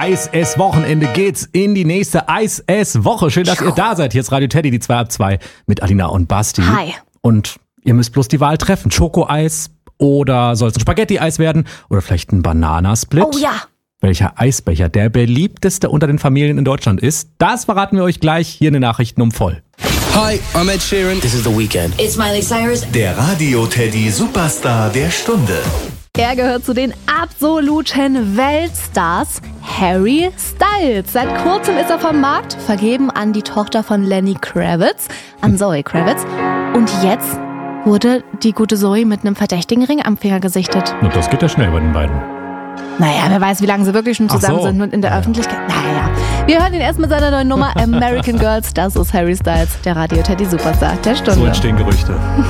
Eis-Ess-Wochenende geht's in die nächste Eis-Ess-Woche. Schön, dass ihr da seid. Hier ist Radio Teddy, die 2 ab 2 mit Alina und Basti. Hi. Und ihr müsst bloß die Wahl treffen. Schokoeis oder soll es ein Spaghetti-Eis werden oder vielleicht ein Bananasplit? Oh ja. Welcher Eisbecher der beliebteste unter den Familien in Deutschland ist, das verraten wir euch gleich hier in den Nachrichten um voll. Hi, I'm Ed Sheeran. This is The Weeknd. It's Miley Cyrus. Der Radio Teddy Superstar der Stunde. Er gehört zu den absoluten Weltstars, Harry Styles. Seit kurzem ist er vom Markt, vergeben an die Tochter von Lenny Kravitz, an Zoe Kravitz. Und jetzt wurde die gute Zoe mit einem verdächtigen Ring am Finger gesichtet. Und das geht ja schnell bei den beiden. Naja, wer weiß, wie lange sie wirklich schon zusammen sind und in der Öffentlichkeit. Naja, wir hören ihn erst mit seiner neuen Nummer American Girls. Das ist Harry Styles, der Radio Teddy Superstar der Stunde. So entstehen Gerüchte.